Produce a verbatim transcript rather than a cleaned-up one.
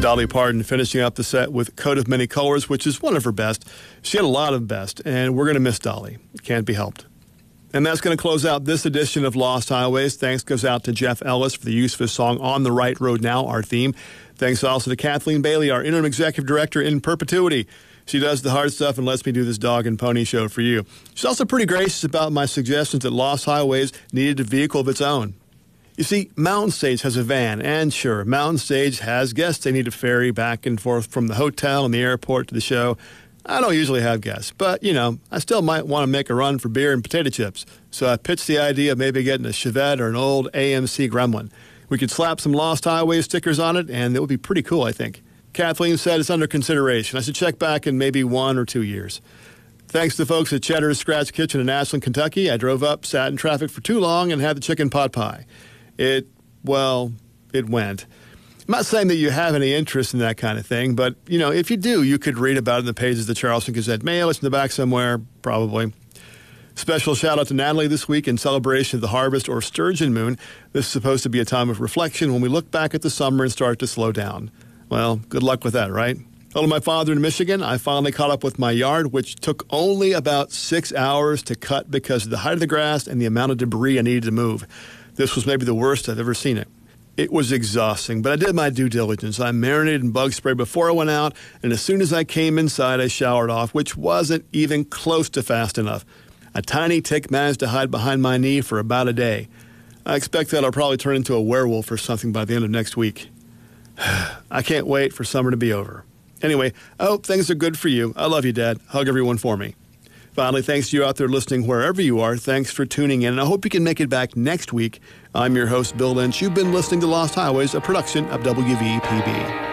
Dolly Parton finishing up the set with Coat of Many Colors, which is one of her best. She had a lot of best, and we're going to miss Dolly. Can't be helped. And that's going to close out this edition of Lost Highways. Thanks goes out to Jeff Ellis for the use of his song On the Right Road Now, our theme. Thanks also to Kathleen Bailey, our interim executive director in perpetuity. She does the hard stuff and lets me do this dog and pony show for you. She's also pretty gracious about my suggestions that Lost Highways needed a vehicle of its own. You see, Mountain Stage has a van, and sure, Mountain Stage has guests they need to ferry back and forth from the hotel and the airport to the show. I don't usually have guests, but, you know, I still might want to make a run for beer and potato chips. So I pitched the idea of maybe getting a Chevette or an old A M C Gremlin. We could slap some Lost Highway stickers on it, and it would be pretty cool, I think. Kathleen said it's under consideration. I should check back in maybe one or two years. Thanks to the folks at Cheddar's Scratch Kitchen in Ashland, Kentucky. I drove up, sat in traffic for too long, and had the chicken pot pie. It, well, it went. I'm not saying that you have any interest in that kind of thing, but, you know, if you do, you could read about it in the pages of the Charleston Gazette Mail. It's in the back somewhere, probably. Special shout-out to Natalie this week in celebration of the harvest or sturgeon moon. This is supposed to be a time of reflection when we look back at the summer and start to slow down. Well, good luck with that, right? Hello, my father in Michigan. I finally caught up with my yard, which took only about six hours to cut because of the height of the grass and the amount of debris I needed to move. This was maybe the worst I've ever seen it. It was exhausting, but I did my due diligence. I marinated in bug spray before I went out, and as soon as I came inside, I showered off, which wasn't even close to fast enough. A tiny tick managed to hide behind my knee for about a day. I expect that I'll probably turn into a werewolf or something by the end of next week. I can't wait for summer to be over. Anyway, I hope things are good for you. I love you, Dad. Hug everyone for me. Finally, thanks to you out there listening wherever you are. Thanks for tuning in, and I hope you can make it back next week. I'm your host, Bill Lynch. You've been listening to Lost Highways, a production of W V P B.